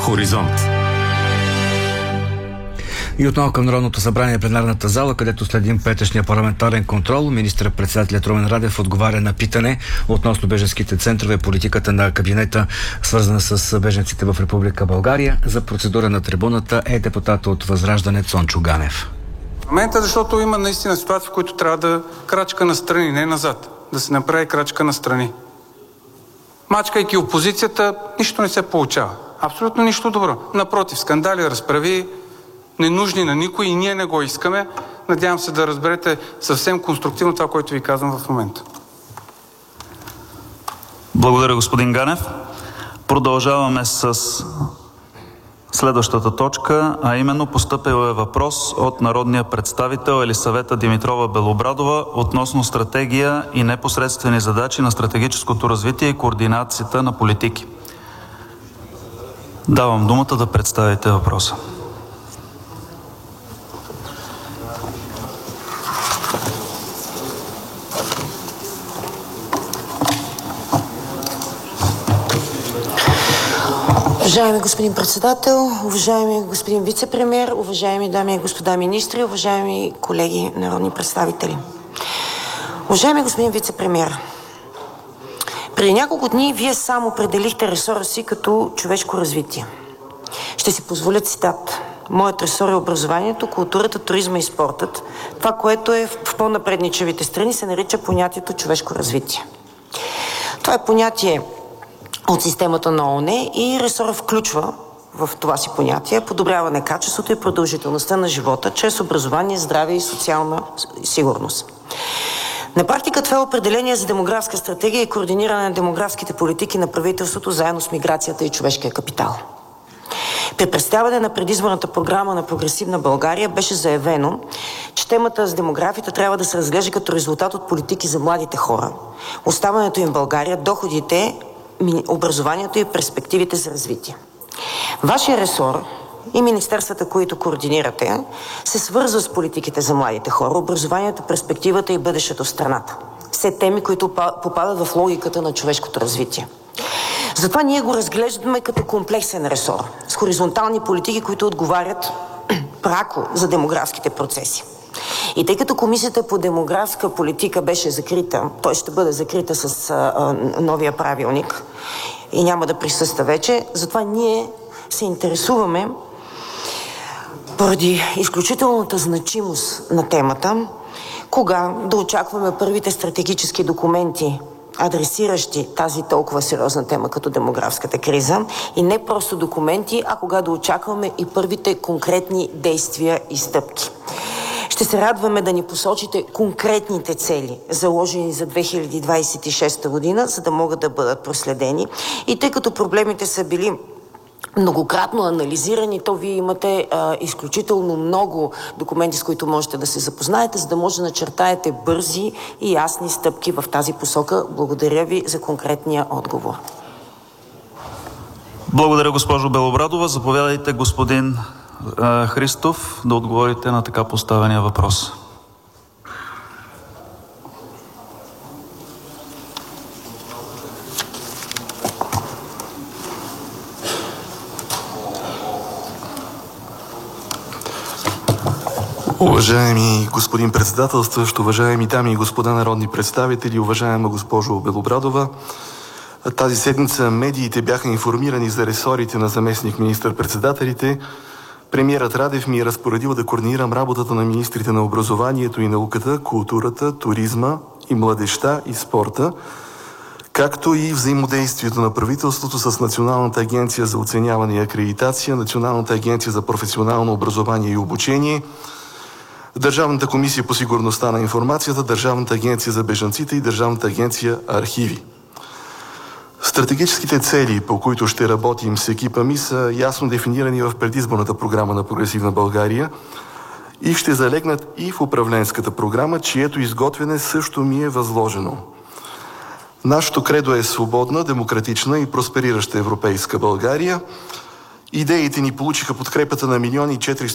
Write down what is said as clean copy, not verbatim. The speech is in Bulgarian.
Хоризонт. И отново към Народното събрание, пленарната зала, където следим петъчния парламентарен контрол. Министър-председателят Румен Радев отговаря на питане относно бежанските центрове и политиката на кабинета, свързана с бежанците в Република България. За процедура на трибуната е депутата от Възраждане Цончо Ганев. В момента, защото има наистина ситуации, в които трябва да крачка настрани, не назад. Да се направи крачка настрани. Мачкайки опозицията, нищо не се получава. Абсолютно нищо добро. Напротив, скандали, разправи, ненужни на никой и ние не го искаме. Надявам се да разберете съвсем конструктивно това, което ви казвам в момента. Благодаря, господин Ганев. Продължаваме с следващата точка, а именно постъпил е въпрос от народния представител Елисавета Димитрова Белобрадова относно стратегия и непосредствени задачи на стратегическото развитие и координацията на политики. Давам думата да представите въпроса. Уважаеми господин председател, уважаеми господин вицепремиер, уважаеми дами и господа министри, уважаеми колеги народни представители. Уважаеми господин вицепремиер, преди няколко дни вие сам определихте ресора си като човешко развитие. Ще си позволя цитат. Моят ресор е образованието, културата, туризма и спортът. Това, което е в по-напредничавите страни, се нарича понятието човешко развитие. Това е понятие от системата на ООН и ресора включва в това си понятие подобряване качеството и продължителността на живота чрез образование, здраве и социална сигурност. На практика това е определение за демографска стратегия и координиране на демографските политики на правителството заедно с миграцията и човешкия капитал. При представяне на предизборната програма на Прогресивна България беше заявено, че темата с демографията трябва да се разглежда като резултат от политики за младите хора, оставането им в България, доходите, образованието и перспективите за развитие. Вашия ресор и министерствата, които координирате, се свързва с политиките за младите хора, образованието, перспективата и бъдещето в страната. Все теми, които попадат в логиката на човешкото развитие. Затова ние го разглеждаме като комплексен ресор, с хоризонтални политики, които отговарят пряко за демографските процеси. И тъй като Комисията по демографска политика беше закрита, той ще бъде закрита с новия правилник и няма да присъства вече, затова ние се интересуваме поради изключителната значимост на темата, кога да очакваме първите стратегически документи, адресиращи тази толкова сериозна тема като демографската криза, и не просто документи, а кога да очакваме и първите конкретни действия и стъпки. Ще се радваме да ни посочите конкретните цели, заложени за 2026 година, за да могат да бъдат проследени. И тъй като проблемите са били многократно анализирани, то вие имате изключително много документи, с които можете да се запознаете, за да може да начертаете бързи и ясни стъпки в тази посока. Благодаря ви за конкретния отговор. Благодаря, госпожо Белобрадова. Заповядайте, господин Христов, да отговорите на така поставения въпрос. Уважаеми господин председателстващ, уважаеми дами и господа народни представители, уважаема госпожо Белобрадова, тази седмица медиите бяха информирани за ресорите на заместник министър-председателите. Премиерът Радев ми е разпоредил да координирам работата на министрите на образованието и науката, културата, туризма и младежта и спорта, както и взаимодействието на правителството с Националната агенция за оценяване и акредитация, Националната агенция за професионално образование и обучение, Държавната комисия по сигурността на информацията, Държавната агенция за бежанците и Държавната агенция архиви. Стратегическите цели, по които ще работим с екипа ми, са ясно дефинирани в предизборната програма на Прогресивна България и ще залегнат и в управленската програма, чието изготвяне също ми е възложено. Нашето кредо е свободна, демократична и просперираща европейска България. Идеите ни получиха подкрепата на 1 400